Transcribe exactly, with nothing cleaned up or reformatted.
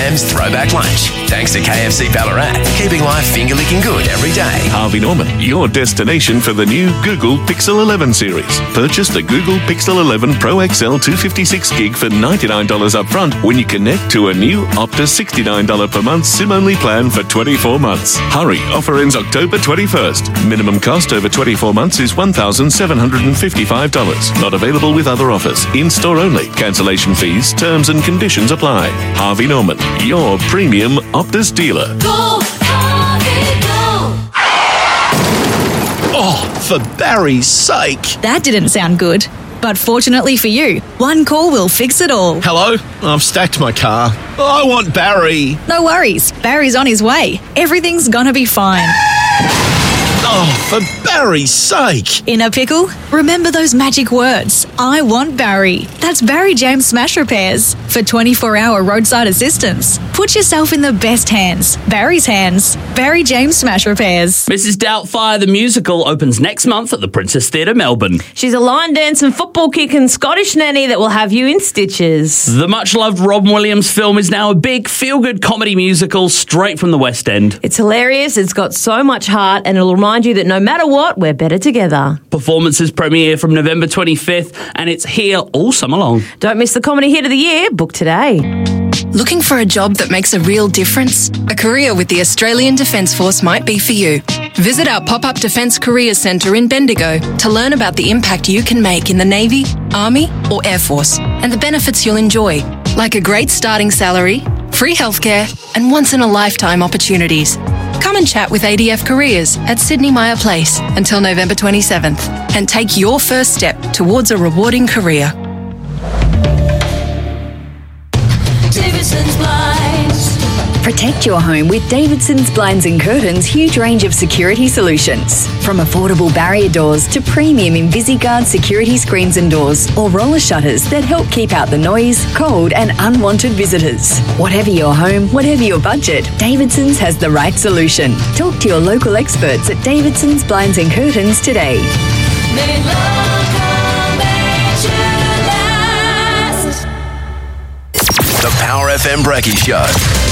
M's Throwback Lunch. Thanks to K F C Ballarat, keeping life finger-licking good every day. Harvey Norman, your destination for the new Google Pixel eleven series. Purchase the Google Pixel eleven Pro X L two fifty-six gig for ninety-nine dollars up front when you connect to a new Optus sixty-nine dollars per month SIM-only plan for twenty-four months. Hurry, offer ends October twenty-first. Minimum cost over twenty-four months is one thousand seven hundred fifty-five dollars. Not available with other offers. In-store only. Cancellation fees, terms and conditions apply. Harvey Norman, your premium Optus dealer. Go, Harvey, go! Oh, for Barry's sake. That didn't sound good. But fortunately for you, one call will fix it all. Hello? I've stacked my car. I want Barry. No worries. Barry's on his way. Everything's gonna be fine. Oh, for Barry's sake. In a pickle? Remember those magic words. I want Barry. That's Barry James Smash Repairs. For twenty-four hour roadside assistance. Put yourself in the best hands. Barry's hands. Barry James Smash Repairs. Missus Doubtfire the Musical opens next month at the Princess Theatre, Melbourne. She's a line dance and football kicking Scottish nanny that will have you in stitches. The much-loved Robin Williams film is now a big feel-good comedy musical straight from the West End. It's hilarious, it's got so much heart, and it'll remind you that no matter what, we're better together. Performances premiere from November twenty-fifth, and it's here all summer long. Don't miss the comedy hit of the year. Book today. Looking for a job that makes a real difference? A career with the Australian Defence Force might be for you. Visit our pop-up Defence Careers Centre in Bendigo to learn about the impact you can make in the Navy, Army or Air Force and the benefits you'll enjoy, like a great starting salary, free healthcare and once-in-a-lifetime opportunities. Come and chat with A D F Careers at Sydney Myer Place until November twenty-seventh and take your first step towards a rewarding career. Davidson's Blinds. Protect your home with Davidson's Blinds and Curtains' huge range of security solutions. From affordable barrier doors to premium InvisiGuard security screens and doors or roller shutters that help keep out the noise, cold and unwanted visitors. Whatever your home, whatever your budget, Davidson's has the right solution. Talk to your local experts at Davidson's Blinds and Curtains today. May love come at you last. The Power F M Brekkie Show.